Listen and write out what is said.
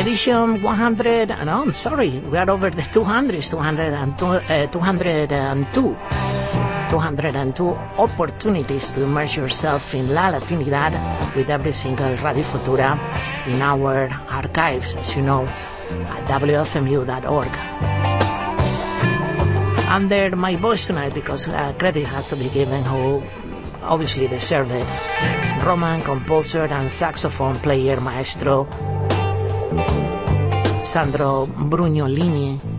edition 100, no, I'm sorry, we are over the 200s, 202 opportunities to immerse yourself in La Latinidad with every single Radio Futura in our archives, as you know, at wfmu.org. Under my voice tonight, because credit has to be given who obviously deserve it, Roman composer and saxophone player maestro Sandro Brugnolini.